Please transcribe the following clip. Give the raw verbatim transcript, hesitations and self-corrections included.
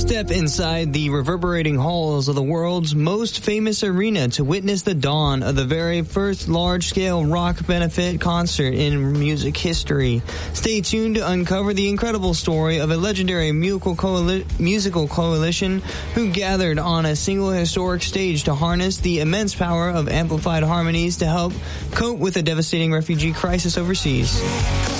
Step inside the reverberating halls of the world's most famous arena to witness the dawn of the very first large-scale rock benefit concert in music history. Stay tuned to uncover the incredible story of a legendary musical, coali- musical coalition who gathered on a single historic stage to harness the immense power of amplified harmonies to help cope with a devastating refugee crisis overseas.